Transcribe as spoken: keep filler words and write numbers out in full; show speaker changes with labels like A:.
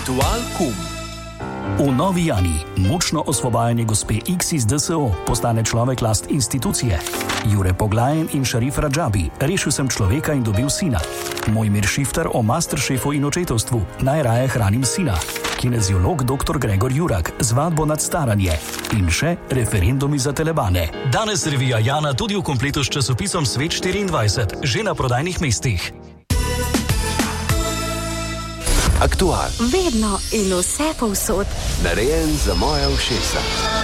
A: Aktual kum.
B: V Novi Jani močno osvobajanje gospe X iz D S O postane človek last institucije. Jure Poglajen in Šarif Radžabi, rešil sem človeka in dobil sina. Mojmir Šifter o masteršefu in očetovstvu, najraje hranim sina. Kineziolog doktor Gregor Jurak, zvadbo nad staranje. In še referendumi za telebane. Danes revija Jana tudi v kompletu s časopisom Svet štiriindvajset, že na prodajnih mestih.
A: Aktual.
C: Vedno in vse povsod.
A: Narejen za moja ušesa.